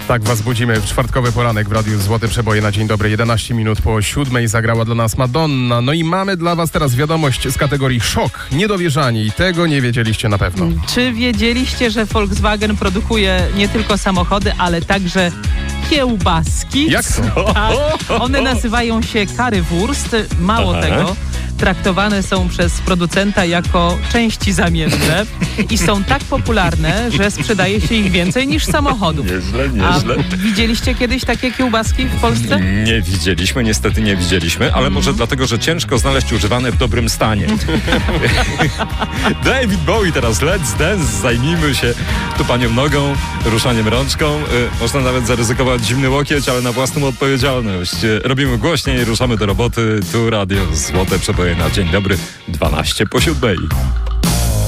Tak was budzimy w czwartkowy poranek w Radiu Złote Przeboje na dzień dobry. 11 minut po 7 zagrała dla nas Madonna. No i mamy dla was teraz wiadomość z kategorii szok, niedowierzanie i tego nie wiedzieliście na pewno. Czy wiedzieliście, że Volkswagen produkuje nie tylko samochody, ale także kiełbaski? Jak to? Tak, one nazywają się Currywurst. Mało tego, traktowane są przez producenta jako części zamienne i są tak popularne, że sprzedaje się ich więcej niż samochodów. Nieźle. A widzieliście kiedyś takie kiełbaski w Polsce? Nie widzieliśmy, niestety nie widzieliśmy, ale może dlatego, że ciężko znaleźć używane w dobrym stanie. David Bowie teraz, Let's Dance, zajmijmy się tupanią nogą, ruszaniem rączką. Można nawet zaryzykować zimny łokieć, ale na własną odpowiedzialność. Robimy głośniej, ruszamy do roboty. Tu Radio Złote Przeboje na dzień dobry, 12 po 7.